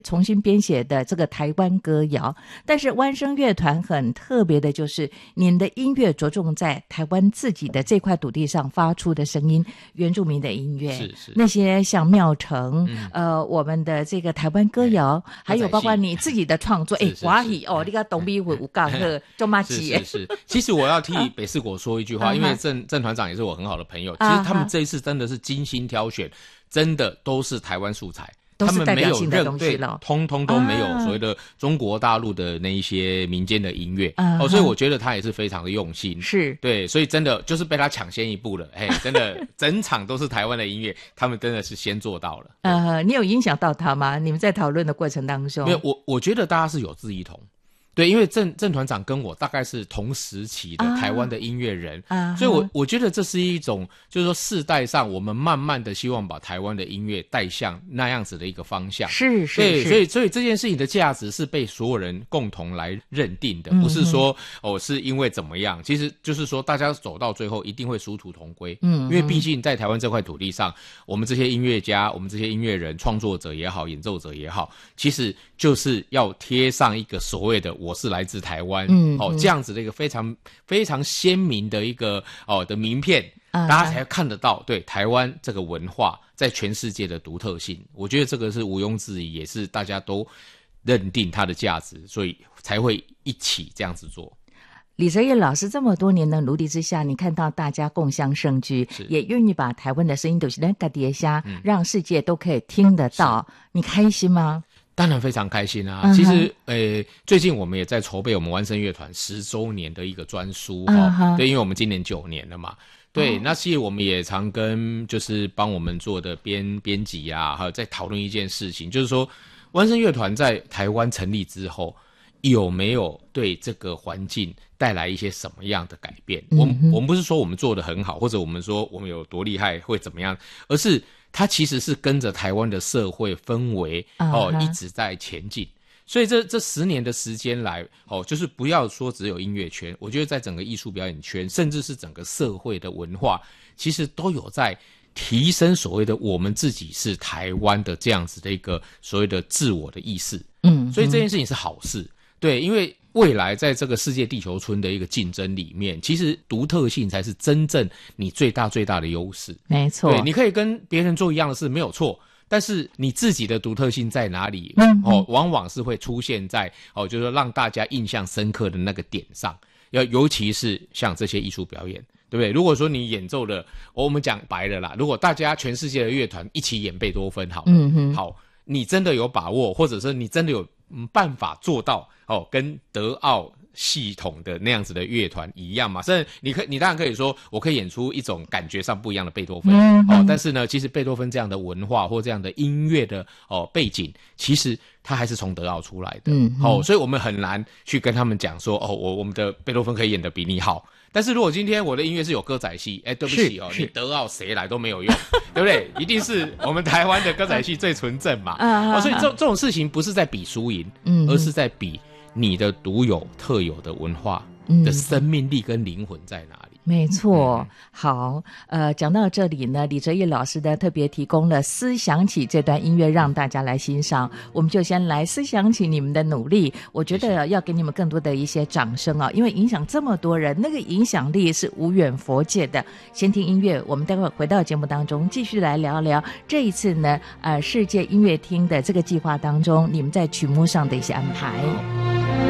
重新编写的这个台湾歌谣，但是湾声乐团很特别的就是您的音乐着重在台湾自己的这块土地上发出的声音，原住民的音乐， 是那些像庙城，我们的这个台湾歌谣，还有包括你自己的创作，哇嘿哦，你个东北会有港的就马吉， 是。其实我要替北市国说一句话，因为郑团长也是我很好的朋友，其实他们这一次真的是精心挑选，真的都是台湾素材。 都是代表性的东西了， 通通都没有所谓的中国大陆的那一些民间的音乐，所以我觉得他也是非常的用心， 是对， 所以真的就是被他抢先一步了，真的整场都是台湾的音乐，他们真的是先做到了。 你有影响到他吗？你们在讨论的过程当中？ 因为我觉得大家是有志一同。对，因为郑团长跟我大概是同时期的台湾的音乐人，所以我觉得这是一种，就是说世代上我们慢慢的希望把台湾的音乐带向那样子的一个方向。 是， 对，所以这件事情的价值是被所有人共同来认定的，不是说是因为怎么样，其实就是说大家走到最后一定会殊途同归。因为毕竟在台湾这块土地上，我们这些音乐家，我们这些音乐人、创作者也好，演奏者也好，其实就是要贴上一个所谓的我是来自台湾，这样子的一个非常非常鲜明的一个的名片，大家才看得到对台湾这个文化在全世界的独特性。我觉得这个是毋庸置疑，也是大家都认定它的价值，所以才会一起这样子做。 李哲业老师这么多年的努力之下，你看到大家共襄盛举，也愿意把台湾的声音都是在底下，让世界都可以听得到，你开心吗？ 当然非常开心啊！其实，最近我们也在筹备我们湾声乐团10周年的一个专书对，因为我们今年9年了嘛。对，那其实我们也常跟就是帮我们做的编辑啊，还有在讨论一件事情，就是说湾声乐团在台湾成立之后，有没有对这个环境带来一些什么样的改变？我们不是说我们做得很好，或者我们说我们有多厉害会怎么样，而是它其实是跟着台湾的社会氛围一直在前进。所以这10年的时间来就是不要说只有音乐圈，我觉得在整个艺术表演圈，甚至是整个社会的文化，其实都有在提升所谓的我们自己是台湾的这样子的一个所谓的自我的意识。所以这件事情是好事。对，因为未来在这个世界地球村的一个竞争里面，其实独特性才是真正你最大的优势。 没错， 对，你可以跟别人做一样的事没有错，但是你自己的独特性在哪里？往往是会出现在就是说让大家印象深刻的那个点上，尤其是像这些艺术表演，对不对？如果说你演奏的，我们讲白了啦，如果大家全世界的乐团一起演贝多芬，好，你真的有把握，或者是你真的有办法做到跟德奥系统的那样子的乐团一样嘛？甚至你当然可以说，我可以演出一种感觉上不一样的贝多芬，但是呢，其实贝多芬这样的文化或这样的音乐的背景，其实它还是从德奥出来的。所以我们很难去跟他们讲说，我们的贝多芬可以演得比你好。但是如果今天我的音乐是有歌仔戏，对不起你德奥谁来都没有用，对不对？一定是我们台湾的歌仔戏最纯正嘛。所以这种事情不是在比输赢，而是在比你的独有特有的文化的生命力跟灵魂在哪里。 没错。好，讲到这里呢，李哲业老师呢特别提供了《思想起》这段音乐让大家来欣赏，我们就先来思想起你们的努力。我觉得要给你们更多的一些掌声因为影响这么多人，那个影响力是无远弗届的。先听音乐，我们待会儿回到节目当中继续来聊聊这一次呢世界音乐厅的这个计划当中，你们在曲目上的一些安排。